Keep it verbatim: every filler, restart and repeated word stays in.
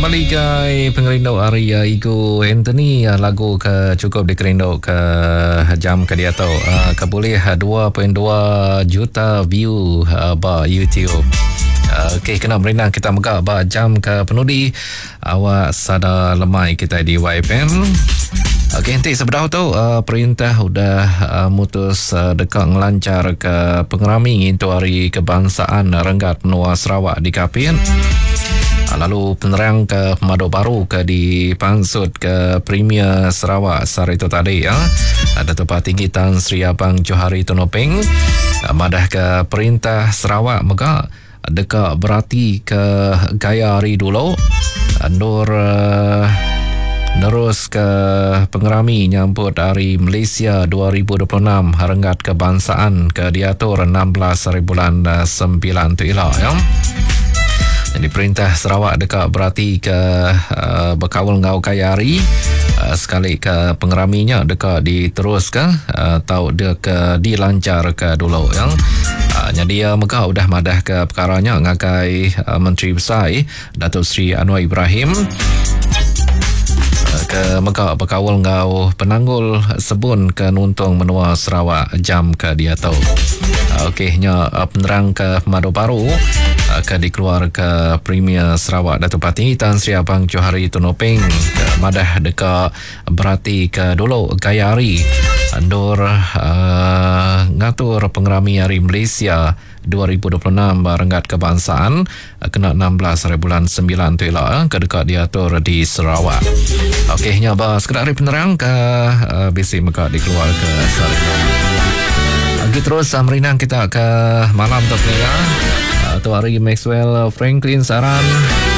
kembali ke pengerindau Arya Igo Anthony, lagu ke cukup dikerindau ke jam ke dia tahu uh, ke boleh dua perpuluhan dua juta view uh, ba YouTube. Uh, Okey, kena berenang kita megak ba jam ke penudi awak sada lemai kita di Y F M. Okey, nanti sebelah tu uh, perintah sudah uh, mutus uh, dekat ngelancar ke pengerami untuk hari kebangsaan Renggat Menua Sarawak di Kapin. Lalu penerang ke Pemaduk Baru ke di Pansut ke Premier Sarawak sehari itu tadi ya. Ada Datuk Tinggi Tan Sri Abang Johari Tonopeng madah ke Perintah Sarawak mega dekat berarti ke gaya hari dulu Nur uh, Nerus ke pengerami nyambut Hari Malaysia dua ribu dua puluh enam Renggat Kebangsaan ke diatur enam belas hari bulan sembilan tu ialah ya. Jadi Perintah Sarawak dekat berarti ke uh, berkawal ngau kayari uh, sekali ke pengeraminya dekat diterus ke uh, tahu dia ke dilancar ke dulu yang uh, jadi uh, mega udah madah ke perkaranya ngakai uh, Menteri Besar Datuk Seri Anwar Ibrahim ke mega berkawal ngau penanggul sebun ke Nuntung Menua Sarawak jam ke dia tahu. Okeynya uh, penerang ke Pemaduk Baru uh, ke dikeluar ke Premier Sarawak Datuk Tinggi Tan Sri Abang Johari Tonopeng ke madah dekat berarti ke dulu gaya hari Nur uh, ngatur pengerami Hari Malaysia dua ribu dua puluh enam Renggat Kebangsaan uh, kena enam belas hari bulan sembilan tu ialah ke dekat diatur di Sarawak. Okeynya bah sekedar hari penerang ke uh, bisi mega dikeluar ke Sarawak. Lagi terus uh, merinang kita ke malam tu ni ya. Uh, tu hari Maxwell Franklin Saran